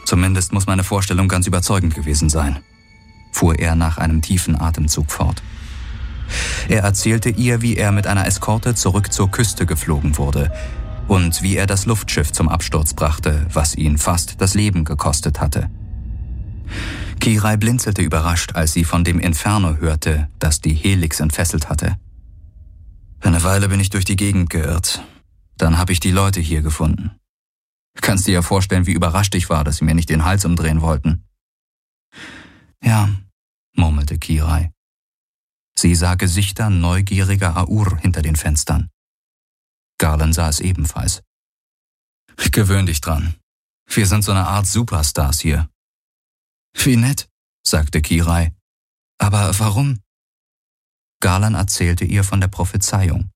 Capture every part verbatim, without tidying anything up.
Zumindest muss meine Vorstellung ganz überzeugend gewesen sein, fuhr er nach einem tiefen Atemzug fort. Er erzählte ihr, wie er mit einer Eskorte zurück zur Küste geflogen wurde und wie er das Luftschiff zum Absturz brachte, was ihn fast das Leben gekostet hatte. Kirai blinzelte überrascht, als sie von dem Inferno hörte, das die Helix entfesselt hatte. Eine Weile bin ich durch die Gegend geirrt. Dann habe ich die Leute hier gefunden. Kannst dir ja vorstellen, wie überrascht ich war, dass sie mir nicht den Hals umdrehen wollten. Ja, murmelte Kirai. Sie sah Gesichter neugieriger Aur hinter den Fenstern. Garland sah es ebenfalls. Gewöhn dich dran. Wir sind so eine Art Superstars hier. Wie nett, sagte Kirai. Aber warum? Garland erzählte ihr von der Prophezeiung.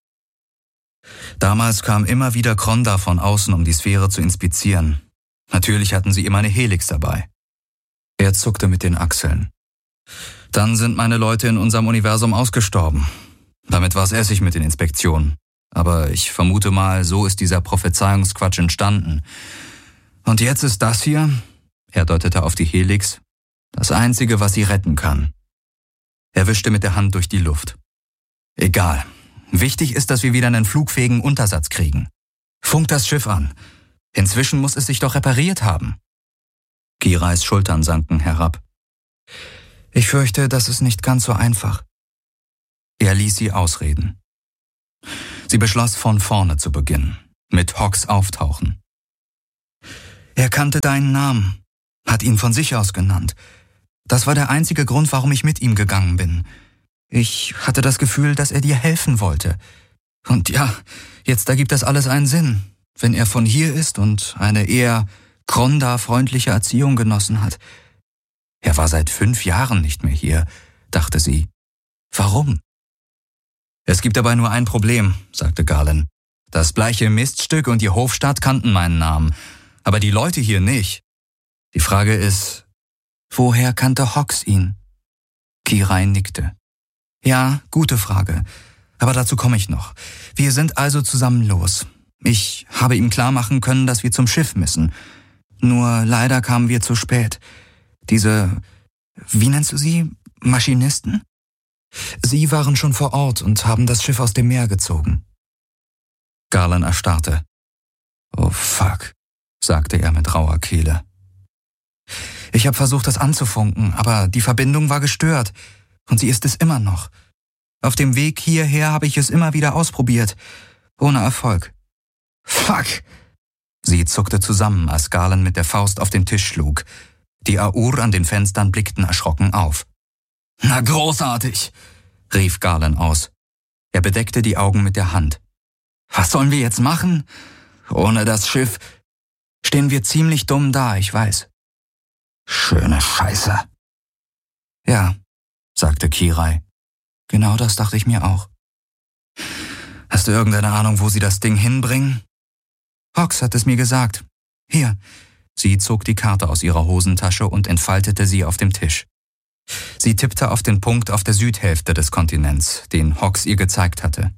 Damals kam immer wieder Kronda von außen, um die Sphäre zu inspizieren. Natürlich hatten sie immer eine Helix dabei. Er zuckte mit den Achseln. Dann sind meine Leute in unserem Universum ausgestorben. Damit war es Essig mit den Inspektionen. Aber ich vermute mal, so ist dieser Prophezeiungsquatsch entstanden. Und jetzt ist das hier, er deutete auf die Helix, das Einzige, was sie retten kann. Er wischte mit der Hand durch die Luft. Egal. Wichtig ist, dass wir wieder einen flugfähigen Untersatz kriegen. Funk das Schiff an. Inzwischen muss es sich doch repariert haben. Kirais Schultern sanken herab. Ich fürchte, das ist nicht ganz so einfach. Er ließ sie ausreden. Sie beschloss, von vorne zu beginnen, mit Hawks Auftauchen. Er kannte deinen Namen, hat ihn von sich aus genannt. Das war der einzige Grund, warum ich mit ihm gegangen bin. Ich hatte das Gefühl, dass er dir helfen wollte. Und ja, jetzt ergibt das alles einen Sinn, wenn er von hier ist und eine eher Kronda-freundliche Erziehung genossen hat. Er war seit fünf Jahren nicht mehr hier, dachte sie. Warum? Es gibt dabei nur ein Problem, sagte Garland. Das bleiche Miststück und die Hofstadt kannten meinen Namen, aber die Leute hier nicht. Die Frage ist, woher kannte Hawks ihn? Kirai nickte. Ja, gute Frage. Aber dazu komme ich noch. Wir sind also zusammen los. Ich habe ihm klar machen können, dass wir zum Schiff müssen. Nur leider kamen wir zu spät. Diese, wie nennst du sie? Maschinisten? Sie waren schon vor Ort und haben das Schiff aus dem Meer gezogen. Garland erstarrte. Oh fuck, sagte er mit rauer Kehle. Ich habe versucht, das anzufunken, aber die Verbindung war gestört. Und sie ist es immer noch. Auf dem Weg hierher habe ich es immer wieder ausprobiert. Ohne Erfolg. Fuck! Sie zuckte zusammen, als Garland mit der Faust auf den Tisch schlug. Die Aur an den Fenstern blickten erschrocken auf. Na großartig! Rief Garland aus. Er bedeckte die Augen mit der Hand. Was sollen wir jetzt machen? Ohne das Schiff stehen wir ziemlich dumm da, ich weiß. Schöne Scheiße. Ja, sagte Kirai. Genau das dachte ich mir auch. Hast du irgendeine Ahnung, wo sie das Ding hinbringen? Hawks hat es mir gesagt. Hier. Sie zog die Karte aus ihrer Hosentasche und entfaltete sie auf dem Tisch. Sie tippte auf den Punkt auf der Südhälfte des Kontinents, den Hawks ihr gezeigt hatte.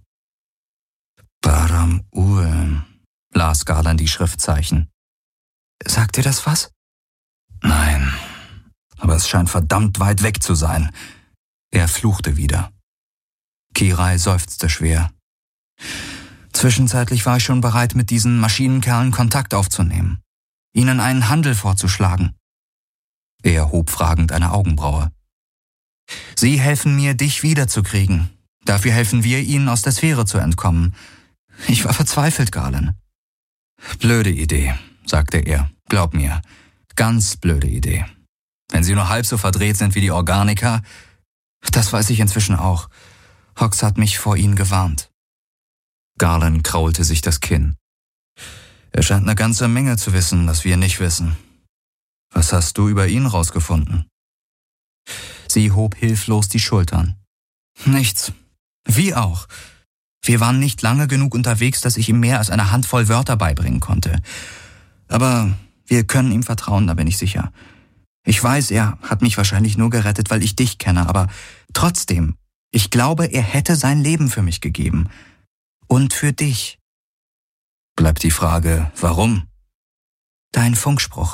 Baram-Ul, las Garland die Schriftzeichen. Sagt dir das was? Nein, aber es scheint verdammt weit weg zu sein. Er fluchte wieder. Kirai seufzte schwer. Zwischenzeitlich war ich schon bereit, mit diesen Maschinenkerlen Kontakt aufzunehmen, ihnen einen Handel vorzuschlagen. Er hob fragend eine Augenbraue. Sie helfen mir, dich wiederzukriegen. Dafür helfen wir ihnen, aus der Sphäre zu entkommen. Ich war verzweifelt, Garland. Blöde Idee, sagte er. Glaub mir, ganz blöde Idee. Wenn sie nur halb so verdreht sind wie die Organiker, das weiß ich inzwischen auch. Hawks hat mich vor ihnen gewarnt. Garland kraulte sich das Kinn. Er scheint eine ganze Menge zu wissen, das wir nicht wissen. Was hast du über ihn rausgefunden? Sie hob hilflos die Schultern. Nichts. Wie auch. Wir waren nicht lange genug unterwegs, dass ich ihm mehr als eine Handvoll Wörter beibringen konnte. Aber wir können ihm vertrauen, da bin ich sicher. Ich weiß, er hat mich wahrscheinlich nur gerettet, weil ich dich kenne, aber trotzdem, ich glaube, er hätte sein Leben für mich gegeben. Und für dich. Bleibt die Frage, warum? Dein Funkspruch,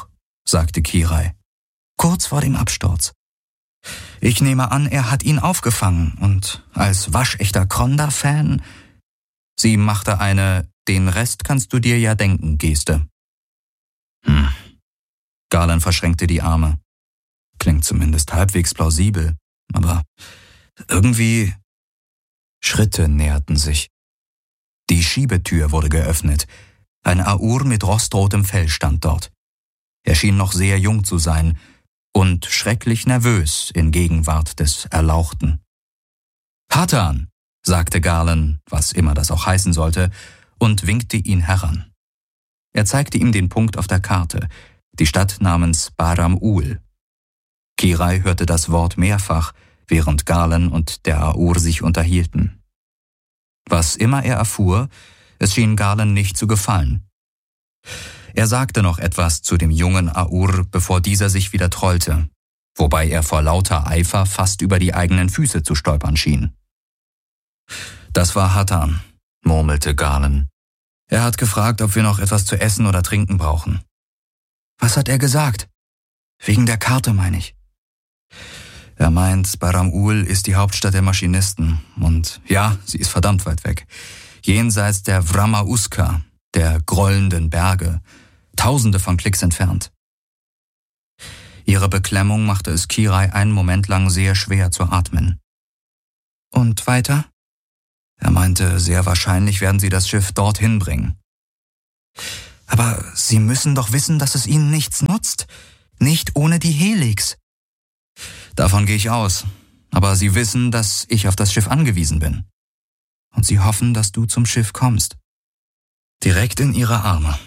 sagte Kirai. Kurz vor dem Absturz. Ich nehme an, er hat ihn aufgefangen und als waschechter Kronda-Fan... Sie machte eine »Den Rest kannst du dir ja denken« Geste. Hm. Garland verschränkte die Arme. Klingt zumindest halbwegs plausibel, aber irgendwie... Schritte näherten sich. Die Schiebetür wurde geöffnet. Ein Aur mit rostrotem Fell stand dort. Er schien noch sehr jung zu sein und schrecklich nervös in Gegenwart des Erlauchten. »Hatan«, sagte Garland, was immer das auch heißen sollte, und winkte ihn heran. Er zeigte ihm den Punkt auf der Karte, die Stadt namens Baram-Ul. Kirai hörte das Wort mehrfach, während Garland und der Aur sich unterhielten. Was immer er erfuhr, es schien Garland nicht zu gefallen. Er sagte noch etwas zu dem jungen Aur, bevor dieser sich wieder trollte, wobei er vor lauter Eifer fast über die eigenen Füße zu stolpern schien. »Das war Hatan«, murmelte Garland. »Er hat gefragt, ob wir noch etwas zu essen oder trinken brauchen.« »Was hat er gesagt?« »Wegen der Karte, meine ich.« »Er meint, Baram-Ul ist die Hauptstadt der Maschinisten. Und ja, sie ist verdammt weit weg. Jenseits der Vrama-Uska, der grollenden Berge, tausende von Klicks entfernt.« Ihre Beklemmung machte es Kirai einen Moment lang sehr schwer zu atmen. »Und weiter?« Er meinte, sehr wahrscheinlich werden sie das Schiff dorthin bringen. »Aber Sie müssen doch wissen, dass es Ihnen nichts nutzt. Nicht ohne die Helix.« »Davon gehe ich aus. Aber Sie wissen, dass ich auf das Schiff angewiesen bin. Und Sie hoffen, dass du zum Schiff kommst. Direkt in ihre Arme.«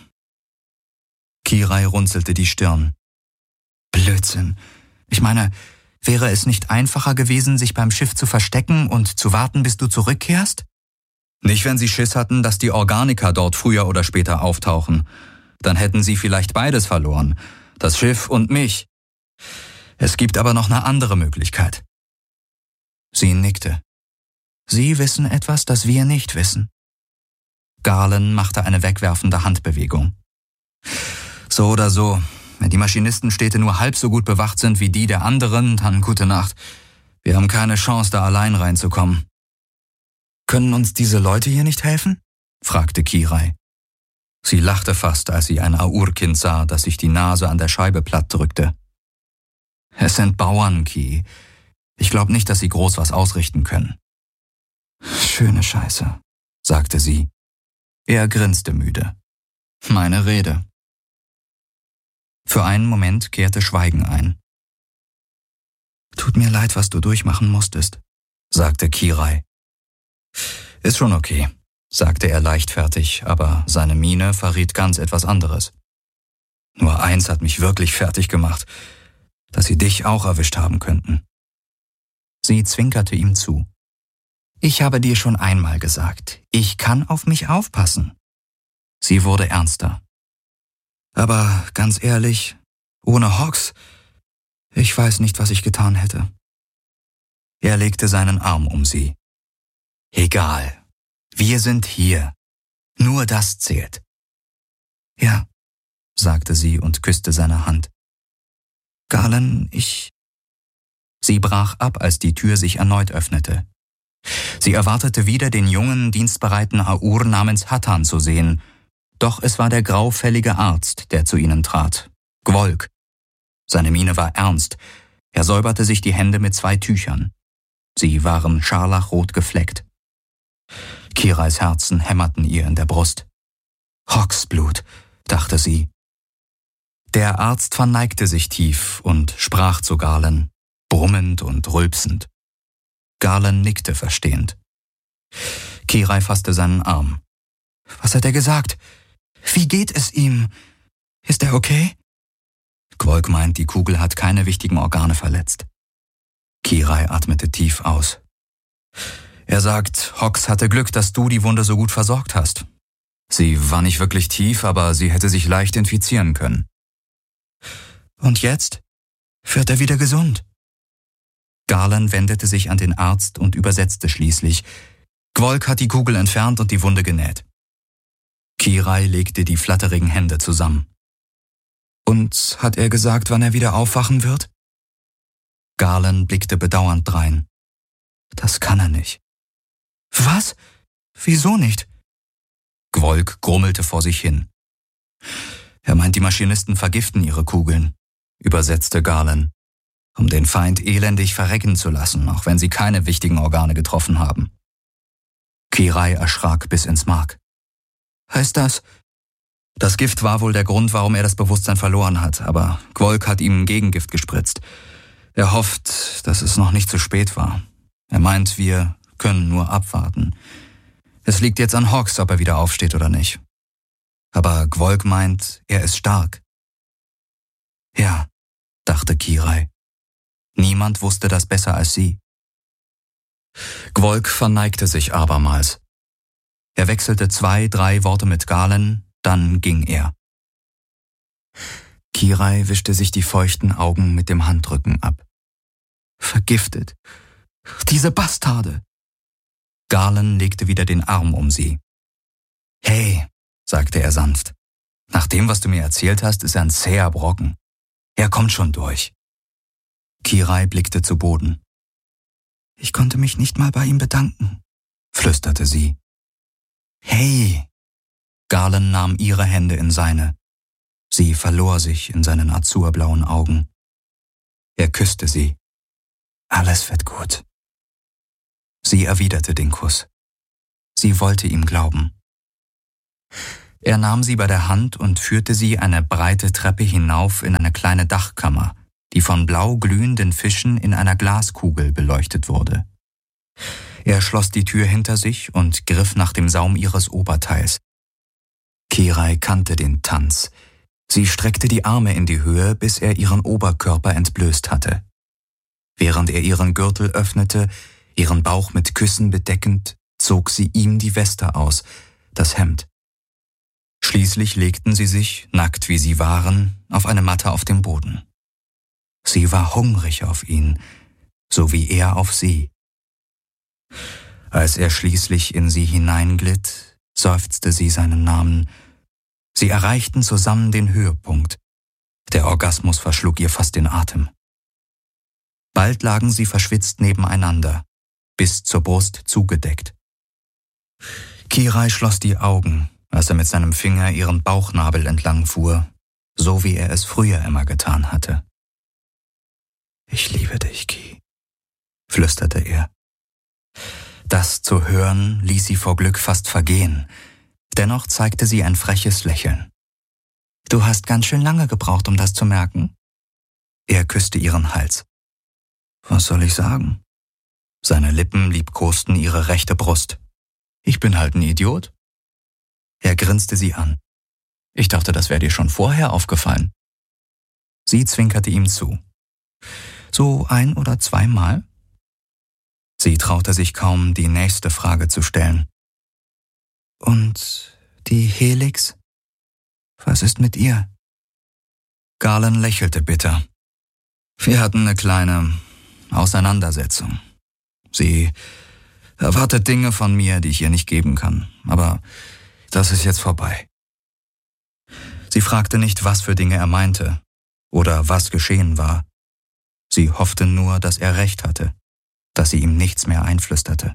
Kirai runzelte die Stirn. »Blödsinn. Ich meine, wäre es nicht einfacher gewesen, sich beim Schiff zu verstecken und zu warten, bis du zurückkehrst?« »Nicht, wenn sie Schiss hatten, dass die Organiker dort früher oder später auftauchen. Dann hätten sie vielleicht beides verloren, das Schiff und mich. Es gibt aber noch eine andere Möglichkeit.« Sie nickte. »Sie wissen etwas, das wir nicht wissen.« Garland machte eine wegwerfende Handbewegung. »So oder so, wenn die Maschinistenstädte nur halb so gut bewacht sind wie die der anderen, dann gute Nacht. Wir haben keine Chance, da allein reinzukommen.« »Können uns diese Leute hier nicht helfen?« fragte Kirai. Sie lachte fast, als sie ein Aurkind sah, das sich die Nase an der Scheibe platt drückte. »Es sind Bauern, Ki. Ich glaube nicht, dass sie groß was ausrichten können.« »Schöne Scheiße«, sagte sie. Er grinste müde. »Meine Rede.« Für einen Moment kehrte Schweigen ein. »Tut mir leid, was du durchmachen musstest«, sagte Kirai. »Ist schon okay«, sagte er leichtfertig, aber seine Miene verriet ganz etwas anderes. »Nur eins hat mich wirklich fertig gemacht, dass sie dich auch erwischt haben könnten.« Sie zwinkerte ihm zu. »Ich habe dir schon einmal gesagt, ich kann auf mich aufpassen.« Sie wurde ernster. »Aber ganz ehrlich, ohne Hawks, ich weiß nicht, was ich getan hätte.« Er legte seinen Arm um sie. »Egal, wir sind hier. Nur das zählt.« »Ja«, sagte sie und küsste seine Hand. »Garland, ich...« Sie brach ab, als die Tür sich erneut öffnete. Sie erwartete wieder den jungen, dienstbereiten Aur namens Hatan zu sehen, doch es war der graufällige Arzt, der zu ihnen trat, Gwolk. Seine Miene war ernst, er säuberte sich die Hände mit zwei Tüchern. Sie waren scharlachrot gefleckt. Kirais Herzen hämmerten ihr in der Brust. »Hawksblut«, dachte sie. Der Arzt verneigte sich tief und sprach zu Garland, brummend und rülpsend. Garland nickte verstehend. Kirai fasste seinen Arm. »Was hat er gesagt? Wie geht es ihm? Ist er okay?« Gwolk meint, die Kugel hat keine wichtigen Organe verletzt. Kirai atmete tief aus. Er sagt, Hawks hatte Glück, dass du die Wunde so gut versorgt hast. Sie war nicht wirklich tief, aber sie hätte sich leicht infizieren können. »Und jetzt? Wird er wieder gesund?« Garland wendete sich an den Arzt und übersetzte schließlich. Gwolk hat die Kugel entfernt und die Wunde genäht. Kirai legte die flatterigen Hände zusammen. Und hat er gesagt, wann er wieder aufwachen wird? Galen blickte bedauernd drein. Das kann er nicht. Was? Wieso nicht? Gwolk grummelte vor sich hin. Er meint, die Maschinisten vergiften ihre Kugeln, übersetzte Galen, um den Feind elendig verrecken zu lassen, auch wenn sie keine wichtigen Organe getroffen haben. Kirai erschrak bis ins Mark. Heißt das? Das Gift war wohl der Grund, warum er das Bewusstsein verloren hat, aber Gwolk hat ihm Gegengift gespritzt. Er hofft, dass es noch nicht zu spät war. Er meint, wir können nur abwarten. Es liegt jetzt an Hawks, ob er wieder aufsteht oder nicht. Aber Gwolk meint, er ist stark. Ja, dachte Kirai. Niemand wusste das besser als sie. Gwolk verneigte sich abermals. Er wechselte zwei, drei Worte mit Galen, dann ging er. Kirai wischte sich die feuchten Augen mit dem Handrücken ab. Vergiftet. Diese Bastarde! Galen legte wieder den Arm um sie. Hey, sagte er sanft. Nach dem, was du mir erzählt hast, ist er ein zäher Brocken. Er kommt schon durch. Kirai blickte zu Boden. Ich konnte mich nicht mal bei ihm bedanken, flüsterte sie. Hey! Galen nahm ihre Hände in seine. Sie verlor sich in seinen azurblauen Augen. Er küsste sie. Alles wird gut. Sie erwiderte den Kuss. Sie wollte ihm glauben. Er nahm sie bei der Hand und führte sie eine breite Treppe hinauf in eine kleine Dachkammer, die von blau glühenden Fischen in einer Glaskugel beleuchtet wurde. Er schloss die Tür hinter sich und griff nach dem Saum ihres Oberteils. Kirai kannte den Tanz. Sie streckte die Arme in die Höhe, bis er ihren Oberkörper entblößt hatte. Während er ihren Gürtel öffnete, ihren Bauch mit Küssen bedeckend, zog sie ihm die Weste aus, das Hemd. Schließlich legten sie sich, nackt wie sie waren, auf eine Matte auf dem Boden. Sie war hungrig auf ihn, so wie er auf sie. Als er schließlich in sie hineinglitt, seufzte sie seinen Namen. Sie erreichten zusammen den Höhepunkt. Der Orgasmus verschlug ihr fast den Atem. Bald lagen sie verschwitzt nebeneinander, bis zur Brust zugedeckt. Kirai schloss die Augen, als er mit seinem Finger ihren Bauchnabel entlang fuhr, so wie er es früher immer getan hatte. »Ich liebe dich, Ki«, flüsterte er. Das zu hören ließ sie vor Glück fast vergehen. Dennoch zeigte sie ein freches Lächeln. »Du hast ganz schön lange gebraucht, um das zu merken?« Er küsste ihren Hals. »Was soll ich sagen?« Seine Lippen liebkosten ihre rechte Brust. »Ich bin halt ein Idiot.« Er grinste sie an. »Ich dachte, das wäre dir schon vorher aufgefallen.« Sie zwinkerte ihm zu. »So ein oder zweimal?« Sie traute sich kaum, die nächste Frage zu stellen. »Und die Helix? Was ist mit ihr?« Galen lächelte bitter. »Wir hatten eine kleine Auseinandersetzung. Sie erwartet Dinge von mir, die ich ihr nicht geben kann, aber das ist jetzt vorbei.« Sie fragte nicht, was für Dinge er meinte oder was geschehen war. Sie hoffte nur, dass er recht hatte, dass sie ihm nichts mehr einflüsterte.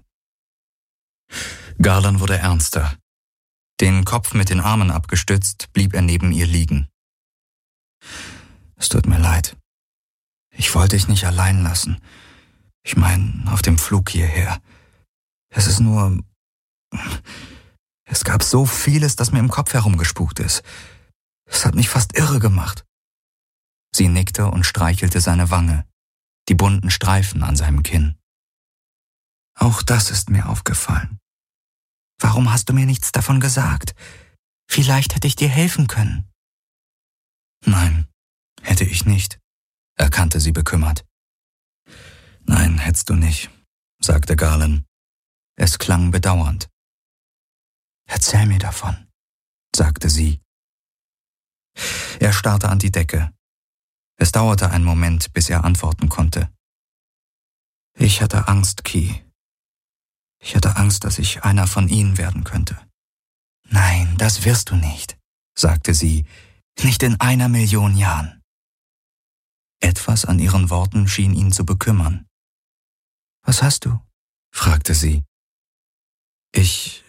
Galen wurde ernster. Den Kopf mit den Armen abgestützt, blieb er neben ihr liegen. »Es tut mir leid. Ich wollte dich nicht allein lassen. Ich meine, auf dem Flug hierher. Es ist nur... Es gab so vieles, das mir im Kopf herumgespukt ist. Es hat mich fast irre gemacht.« Sie nickte und streichelte seine Wange, die bunten Streifen an seinem Kinn. »Auch das ist mir aufgefallen. Warum hast du mir nichts davon gesagt? Vielleicht hätte ich dir helfen können.« »Nein, hätte ich nicht«, erkannte sie bekümmert. »Nein, hättest du nicht«, sagte Galen. Es klang bedauernd. »Erzähl mir davon«, sagte sie. Er starrte an die Decke. Es dauerte einen Moment, bis er antworten konnte. »Ich hatte Angst, Ki. Ich hatte Angst, dass ich einer von ihnen werden könnte.« »Nein, das wirst du nicht«, sagte sie, Nicht in einer Million Jahren. Etwas an ihren Worten schien ihn zu bekümmern. »Was hast du?« fragte sie. »Ich...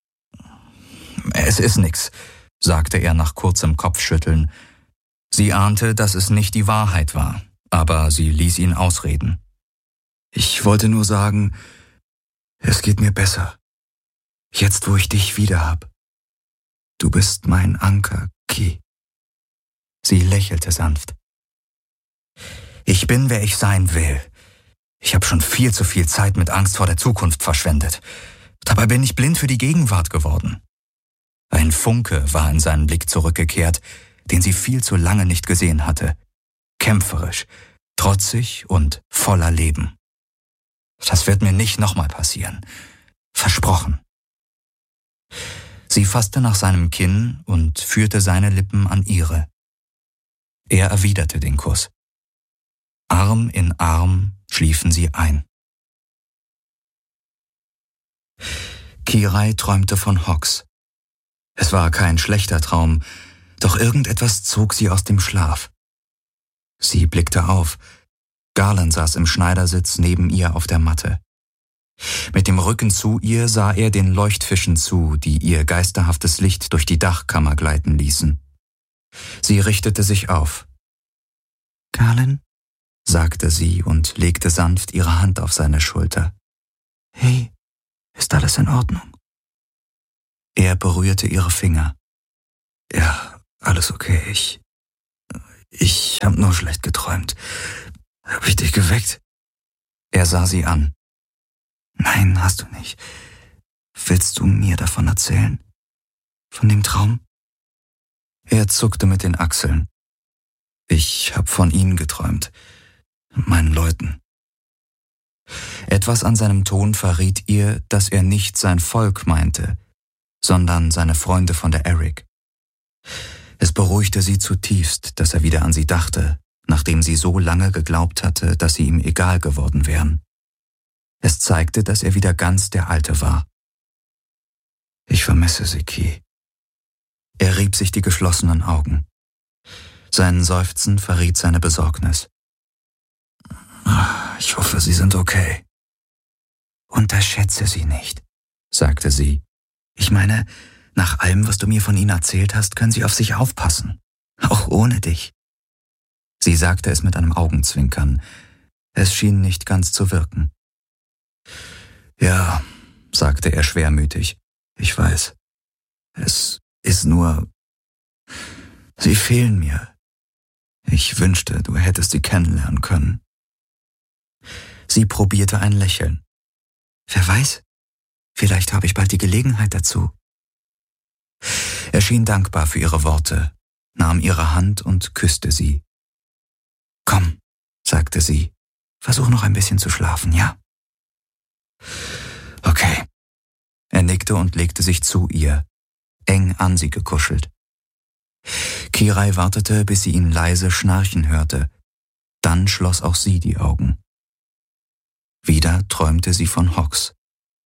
Es ist nix«, sagte er nach kurzem Kopfschütteln. Sie ahnte, dass es nicht die Wahrheit war, aber sie ließ ihn ausreden. »Ich wollte nur sagen, es geht mir besser. Jetzt, wo ich dich wieder hab. Du bist mein Anker, Ki.« Sie lächelte sanft. »Ich bin, wer ich sein will. Ich habe schon viel zu viel Zeit mit Angst vor der Zukunft verschwendet. Dabei bin ich blind für die Gegenwart geworden.« Ein Funke war in seinen Blick zurückgekehrt, den sie viel zu lange nicht gesehen hatte. Kämpferisch, trotzig und voller Leben. »Das wird mir nicht nochmal passieren. Versprochen.« Sie fasste nach seinem Kinn und führte seine Lippen an ihre. Er erwiderte den Kuss. Arm in Arm schliefen sie ein. Kirai träumte von Hox. Es war kein schlechter Traum, doch irgendetwas zog sie aus dem Schlaf. Sie blickte auf. Garland saß im Schneidersitz neben ihr auf der Matte. Mit dem Rücken zu ihr sah er den Leuchtfischen zu, die ihr geisterhaftes Licht durch die Dachkammer gleiten ließen. Sie richtete sich auf. »Garland?« sagte sie und legte sanft ihre Hand auf seine Schulter. »Hey, ist alles in Ordnung?« Er berührte ihre Finger. »Ja, alles okay. Ich... Ich hab nur schlecht geträumt. Hab ich dich geweckt?« Er sah sie an. »Nein, hast du nicht. Willst du mir davon erzählen? Von dem Traum?« Er zuckte mit den Achseln. »Ich hab von ihnen geträumt. Meinen Leuten.« Etwas an seinem Ton verriet ihr, dass er nicht sein Volk meinte, sondern seine Freunde von der Eric. Es beruhigte sie zutiefst, dass er wieder an sie dachte, nachdem sie so lange geglaubt hatte, dass sie ihm egal geworden wären. Es zeigte, dass er wieder ganz der Alte war. »Ich vermisse sie, Ki.« Er rieb sich die geschlossenen Augen. Sein Seufzen verriet seine Besorgnis. »Ich hoffe, sie sind okay.« »Unterschätze sie nicht«, sagte sie. »Ich meine, nach allem, was du mir von ihnen erzählt hast, können sie auf sich aufpassen. Auch ohne dich.« Sie sagte es mit einem Augenzwinkern. Es schien nicht ganz zu wirken. »Ja«, sagte er schwermütig, »ich weiß. Es ist nur... Sie fehlen mir. Ich wünschte, du hättest sie kennenlernen können.« Sie probierte ein Lächeln. »Wer weiß, vielleicht habe ich bald die Gelegenheit dazu.« Er schien dankbar für ihre Worte, nahm ihre Hand und küsste sie. »Komm«, sagte sie, »versuch noch ein bisschen zu schlafen, ja?« »Okay.« Er nickte und legte sich zu ihr, eng an sie gekuschelt. Kirai wartete, bis sie ihn leise schnarchen hörte. Dann schloss auch sie die Augen. Wieder träumte sie von Hox.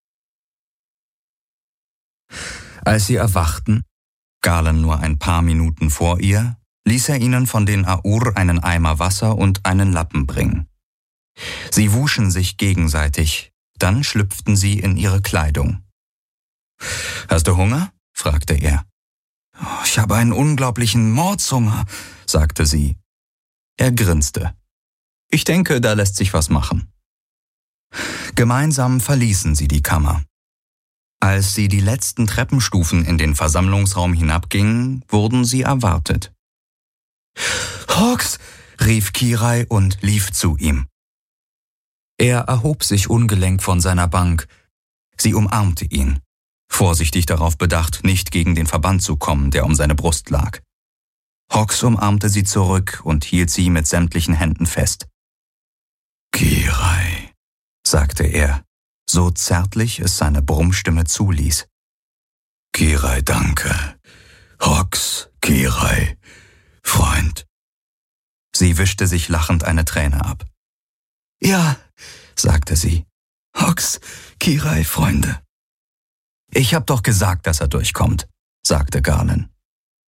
Als sie erwachten, Galen nur ein paar Minuten vor ihr, ließ er ihnen von den Aur einen Eimer Wasser und einen Lappen bringen. Sie wuschen sich gegenseitig, dann schlüpften sie in ihre Kleidung. »Hast du Hunger?« fragte er. »Ich habe einen unglaublichen Mordshunger«, sagte sie. Er grinste. »Ich denke, da lässt sich was machen.« Gemeinsam verließen sie die Kammer. Als sie die letzten Treppenstufen in den Versammlungsraum hinabgingen, wurden sie erwartet. »Hox«, rief Kirai und lief zu ihm. Er erhob sich ungelenk von seiner Bank. Sie umarmte ihn, vorsichtig darauf bedacht, nicht gegen den Verband zu kommen, der um seine Brust lag. Hox umarmte sie zurück und hielt sie mit sämtlichen Händen fest. »Kirai«, sagte er, so zärtlich es seine Brummstimme zuließ. »Kirai, danke. Hox, Kirai, Freund.« Sie wischte sich lachend eine Träne ab. »Ja«, sagte sie. »Hox, Kirai, Freunde.« »Ich hab doch gesagt, dass er durchkommt«, sagte Garland.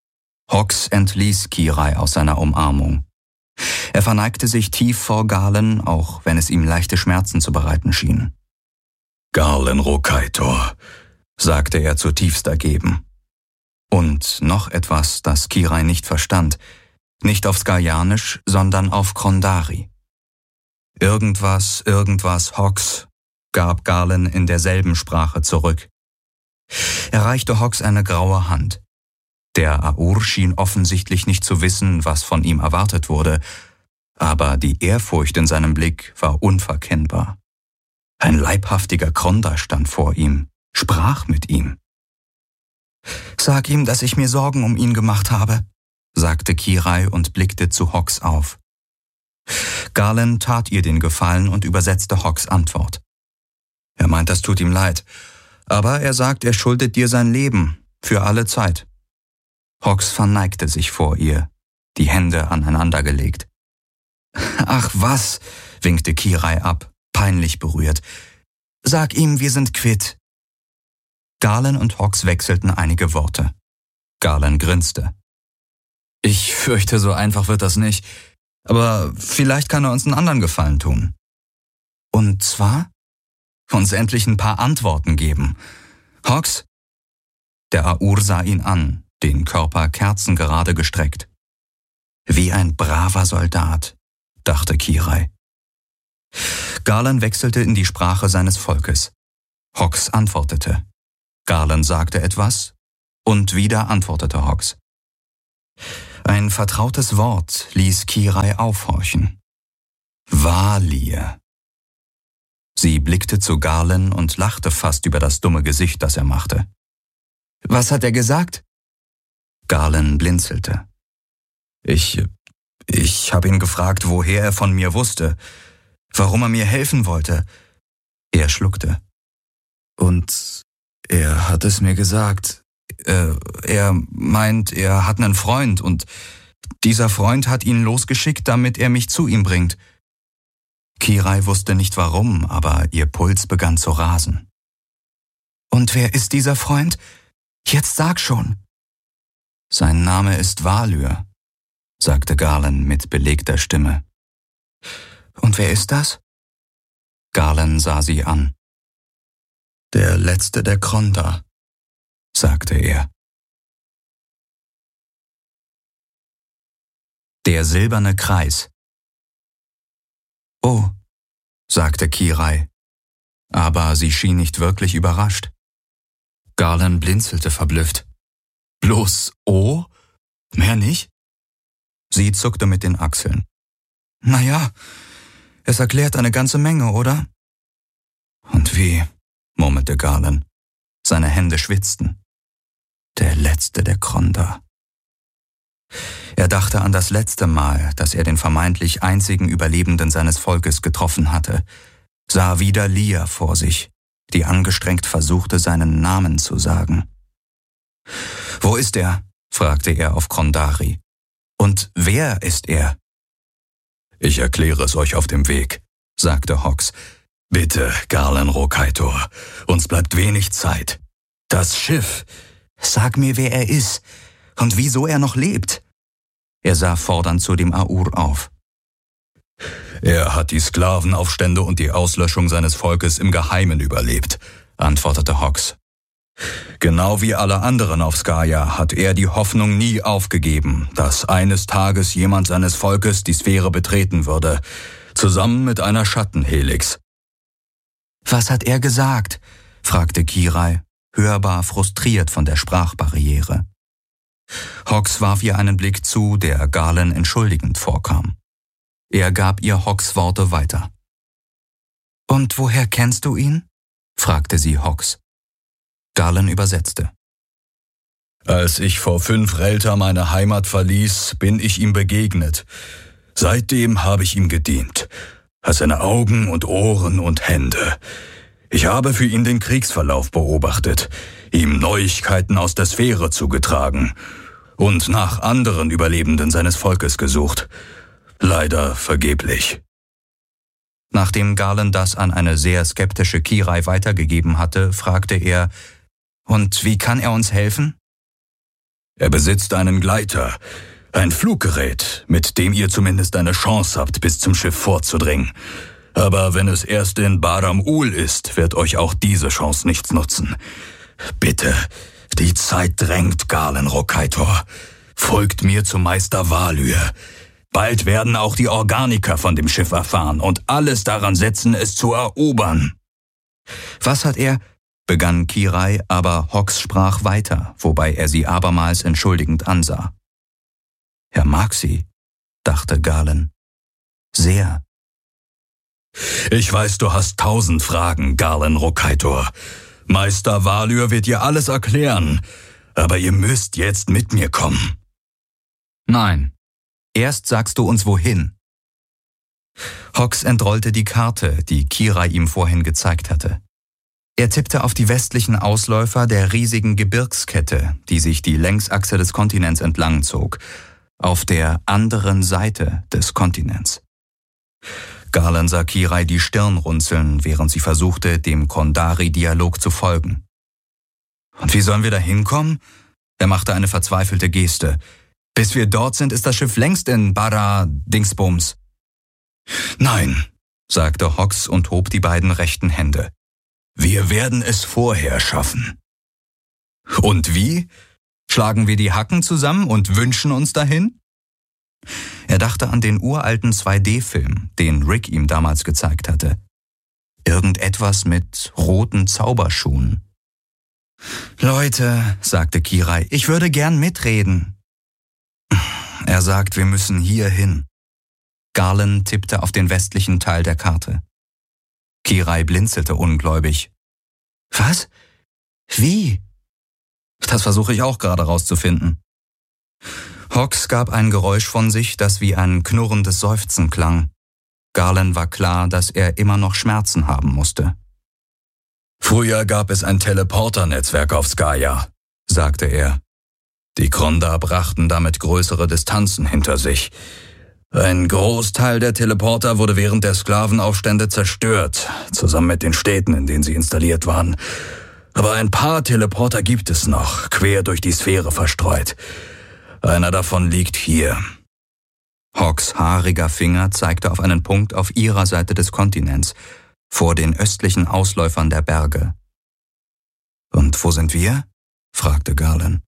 Hox entließ Kirai aus seiner Umarmung. Er verneigte sich tief vor Galen, auch wenn es ihm leichte Schmerzen zu bereiten schien. »Galen Rokaitor«, sagte er zutiefst ergeben. Und noch etwas, das Kirai nicht verstand, nicht auf Skalianisch, sondern auf Krondari. Irgendwas, irgendwas Hox, gab Galen in derselben Sprache zurück. Er reichte Hox eine graue Hand. Der Aur schien offensichtlich nicht zu wissen, was von ihm erwartet wurde, aber die Ehrfurcht in seinem Blick war unverkennbar. Ein leibhaftiger Kronda stand vor ihm, sprach mit ihm. »Sag ihm, dass ich mir Sorgen um ihn gemacht habe«, sagte Kirai und blickte zu Hox auf. Galen tat ihr den Gefallen und übersetzte Hox Antwort. »Er meint, das tut ihm leid, aber er sagt, er schuldet dir sein Leben, für alle Zeit.« Hox verneigte sich vor ihr, die Hände aneinandergelegt. »Ach was«, winkte Kirai ab, peinlich berührt. »Sag ihm, wir sind quitt.« Galen und Hox wechselten einige Worte. Galen grinste. »Ich fürchte, so einfach wird das nicht, aber vielleicht kann er uns einen anderen Gefallen tun.« »Und zwar?« »Uns endlich ein paar Antworten geben. Hox?« Der Aur sah ihn an, den Körper kerzengerade gestreckt. »Wie ein braver Soldat«, dachte Kirai. Galen wechselte in die Sprache seines Volkes. Hox antwortete. Galen sagte etwas, und wieder antwortete Hox. Ein vertrautes Wort ließ Kirai aufhorchen. Valir. Sie blickte zu Galen und lachte fast über das dumme Gesicht, das er machte. »Was hat er gesagt?« Galen blinzelte. »Ich, ich habe ihn gefragt, woher er von mir wusste, warum er mir helfen wollte.« Er schluckte. »Und er hat es mir gesagt. Äh, er meint, er hat einen Freund und dieser Freund hat ihn losgeschickt, damit er mich zu ihm bringt.« Kirai wusste nicht warum, aber ihr Puls begann zu rasen. »Und wer ist dieser Freund? Jetzt sag schon.« »Sein Name ist Valir«, sagte Galen mit belegter Stimme. »Und wer ist das?« Galen sah sie an. »Der letzte der Kronda«, sagte er. Der silberne Kreis. »Oh«, sagte Kirai, aber sie schien nicht wirklich überrascht. Galen blinzelte verblüfft. »Bloß oh? Mehr nicht?« Sie zuckte mit den Achseln. »Na ja, es erklärt eine ganze Menge, oder?« »Und wie?«, murmelte Galen. Seine Hände schwitzten. Der letzte der Kronda. Er dachte an das letzte Mal, dass er den vermeintlich einzigen Überlebenden seines Volkes getroffen hatte, sah wieder Lia vor sich, die angestrengt versuchte, seinen Namen zu sagen. »Wo ist er?«, fragte er auf Krondari. »Und wer ist er?« »Ich erkläre es euch auf dem Weg«, sagte Hox. »Bitte, Galen Rokaitor, uns bleibt wenig Zeit. Das Schiff...« »Sag mir, wer er ist und wieso er noch lebt.« Er sah fordernd zu dem Aur auf. »Er hat die Sklavenaufstände und die Auslöschung seines Volkes im Geheimen überlebt«, antwortete Hox. »Genau wie alle anderen auf Skaya hat er die Hoffnung nie aufgegeben, dass eines Tages jemand seines Volkes die Sphäre betreten würde, zusammen mit einer Schattenhelix.« »Was hat er gesagt?«, fragte Kirai, hörbar frustriert von der Sprachbarriere. Hox warf ihr einen Blick zu, der Galen entschuldigend vorkam. Er gab ihr Hox Worte weiter. »Und woher kennst du ihn?«, fragte sie Hox. Galen übersetzte. »Als ich vor fünf Relta meine Heimat verließ, bin ich ihm begegnet. Seitdem habe ich ihm gedient. Als seine Augen und Ohren und Hände. Ich habe für ihn den Kriegsverlauf beobachtet, ihm Neuigkeiten aus der Sphäre zugetragen und nach anderen Überlebenden seines Volkes gesucht. Leider vergeblich.« Nachdem Galen das an eine sehr skeptische Kirai weitergegeben hatte, fragte er, »Und wie kann er uns helfen?« Er besitzt einen Gleiter, ein Fluggerät, mit dem ihr zumindest eine Chance habt, bis zum Schiff vorzudringen. Aber wenn es erst in Baram Ul ist, wird euch auch diese Chance nichts nutzen. Bitte, die Zeit drängt, Galen Rokaitor. Folgt mir zum Meister Valyr. Bald werden auch die Organiker von dem Schiff erfahren und alles daran setzen, es zu erobern. Was hat er... begann Kirai, aber Hawks sprach weiter, wobei er sie abermals entschuldigend ansah. Er mag sie, dachte Galen. Sehr. Ich weiß, du hast tausend Fragen, Galen Rokaitor. Meister Valyr wird dir alles erklären, aber ihr müsst jetzt mit mir kommen. Nein, erst sagst du uns wohin. Hawks entrollte die Karte, die Kirai ihm vorhin gezeigt hatte. Er tippte auf die westlichen Ausläufer der riesigen Gebirgskette, die sich die Längsachse des Kontinents entlang zog, auf der anderen Seite des Kontinents. Galen sah Kirai die Stirn runzeln, während sie versuchte, dem Kondari-Dialog zu folgen. »Und wie sollen wir da hinkommen?« Er machte eine verzweifelte Geste. »Bis wir dort sind, ist das Schiff längst in Bara-Dingsbums.« »Nein«, sagte Hawks und hob die beiden rechten Hände. »Wir werden es vorher schaffen.« »Und wie? Schlagen wir die Hacken zusammen und wünschen uns dahin?« Er dachte an den uralten zwei D Film, den Rick ihm damals gezeigt hatte. Irgendetwas mit roten Zauberschuhen. »Leute«, sagte Kirai, »ich würde gern mitreden.« Er sagt, wir müssen hier hin. Galen tippte auf den westlichen Teil der Karte. Kirai blinzelte ungläubig. »Was? Wie?« »Das versuche ich auch gerade rauszufinden.« Hawks gab ein Geräusch von sich, das wie ein knurrendes Seufzen klang. Galen war klar, dass er immer noch Schmerzen haben musste. »Früher gab es ein Teleporternetzwerk auf Skaya«, sagte er. »Die Krondar brachten damit größere Distanzen hinter sich. Ein Großteil der Teleporter wurde während der Sklavenaufstände zerstört, zusammen mit den Städten, in denen sie installiert waren. Aber ein paar Teleporter gibt es noch, quer durch die Sphäre verstreut. Einer davon liegt hier.« Hawks haariger Finger zeigte auf einen Punkt auf ihrer Seite des Kontinents, vor den östlichen Ausläufern der Berge. »Und wo sind wir?« fragte Galen.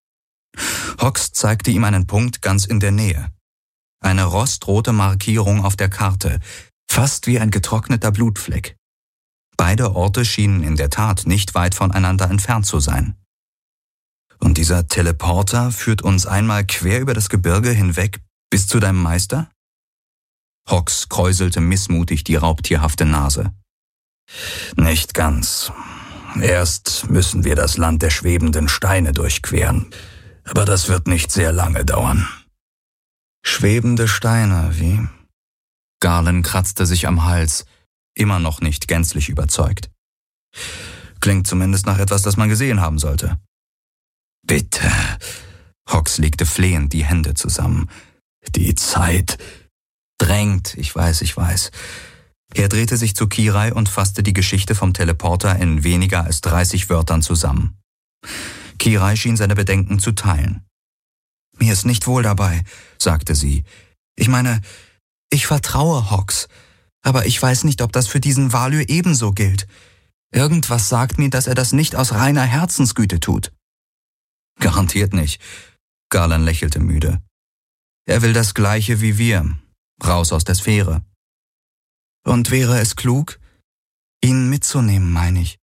Hawks zeigte ihm einen Punkt ganz in der Nähe. Eine rostrote Markierung auf der Karte, fast wie ein getrockneter Blutfleck. Beide Orte schienen in der Tat nicht weit voneinander entfernt zu sein. »Und dieser Teleporter führt uns einmal quer über das Gebirge hinweg bis zu deinem Meister?« Hawks kräuselte missmutig die raubtierhafte Nase. »Nicht ganz. Erst müssen wir das Land der schwebenden Steine durchqueren. Aber das wird nicht sehr lange dauern.« »Schwebende Steine, wie?« Galen kratzte sich am Hals, immer noch nicht gänzlich überzeugt. »Klingt zumindest nach etwas, das man gesehen haben sollte.« »Bitte«, Hawks legte flehend die Hände zusammen. »Die Zeit drängt, ich weiß, ich weiß.« Er drehte sich zu Kirai und fasste die Geschichte vom Teleporter in weniger als dreißig Wörtern zusammen. Kirai schien seine Bedenken zu teilen. »Mir ist nicht wohl dabei«, sagte sie. »Ich meine, ich vertraue Hawks, aber ich weiß nicht, ob das für diesen Valyr ebenso gilt. Irgendwas sagt mir, dass er das nicht aus reiner Herzensgüte tut.« »Garantiert nicht«, Galen lächelte müde. »Er will das Gleiche wie wir, raus aus der Sphäre.« »Und wäre es klug, ihn mitzunehmen, meine ich?«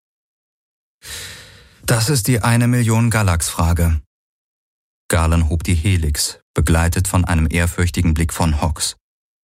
»Das ist die eine Million Galax-Frage.« Galen hob die Helix, begleitet von einem ehrfürchtigen Blick von Hawks.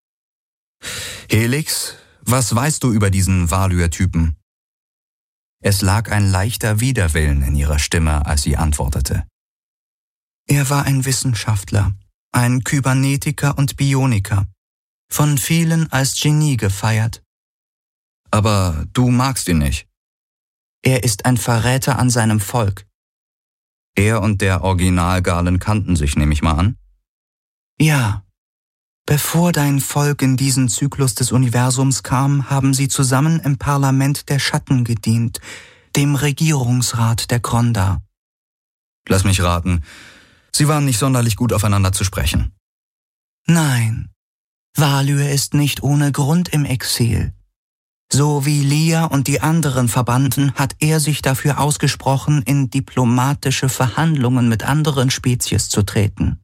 »Helix, was weißt du über diesen Valyr-Typen?« Es lag ein leichter Widerwillen in ihrer Stimme, als sie antwortete. »Er war ein Wissenschaftler, ein Kybernetiker und Bioniker, von vielen als Genie gefeiert.« »Aber du magst ihn nicht.« »Er ist ein Verräter an seinem Volk.« »Er und der Original Galen kannten sich, nehme ich mal an?« »Ja. Bevor dein Volk in diesen Zyklus des Universums kam, haben sie zusammen im Parlament der Schatten gedient, dem Regierungsrat der Krondar.« »Lass mich raten. Sie waren nicht sonderlich gut aufeinander zu sprechen. Nein, Valyr ist nicht ohne Grund im Exil. So wie Lia und die anderen Verbannten hat er sich dafür ausgesprochen, in diplomatische Verhandlungen mit anderen Spezies zu treten.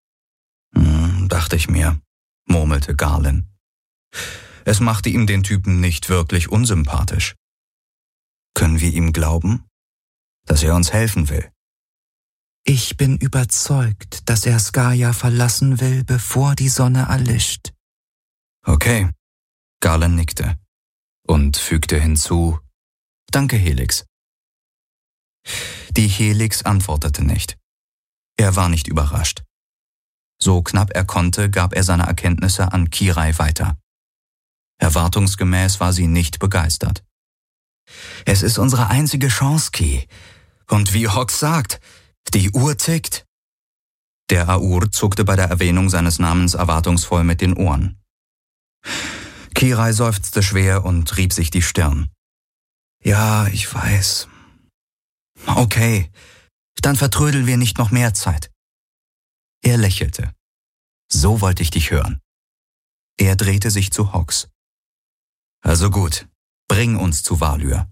Hm, dachte ich mir, murmelte Garland. Es machte ihm den Typen nicht wirklich unsympathisch. Können wir ihm glauben, dass er uns helfen will? Ich bin überzeugt, dass er Skaya verlassen will, bevor die Sonne erlischt. Okay, Garland nickte und fügte hinzu, »Danke, Helix.« Die Helix antwortete nicht. Er war nicht überrascht. So knapp er konnte, gab er seine Erkenntnisse an Kirai weiter. Erwartungsgemäß war sie nicht begeistert. »Es ist unsere einzige Chance, Ki. Und wie Hox sagt, die Uhr tickt.« Der Aur zuckte bei der Erwähnung seines Namens erwartungsvoll mit den Ohren. Kirai seufzte schwer und rieb sich die Stirn. »Ja, ich weiß. Okay, dann vertrödeln wir nicht noch mehr Zeit.« Er lächelte. »So wollte ich dich hören.« Er drehte sich zu Hox. »Also gut, bring uns zu Valyr.«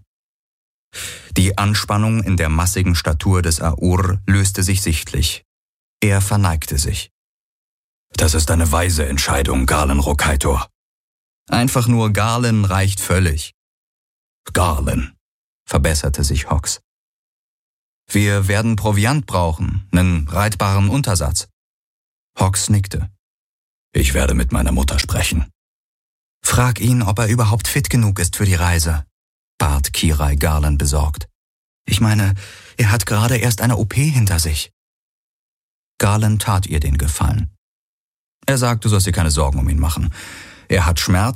Die Anspannung in der massigen Statur des Aur löste sich sichtlich. Er verneigte sich. »Das ist eine weise Entscheidung, Garland Rokaitor.« »Einfach nur Garland reicht völlig.« »Garland«, verbesserte sich Hox. »Wir werden Proviant brauchen, einen reitbaren Untersatz.« Hox nickte. »Ich werde mit meiner Mutter sprechen.« »Frag ihn, ob er überhaupt fit genug ist für die Reise«, bat Kirai Garland besorgt. »Ich meine, er hat gerade erst eine O P hinter sich.« Garland tat ihr den Gefallen. Er sagte, du sollst dir keine Sorgen um ihn machen. Er hat Schmerz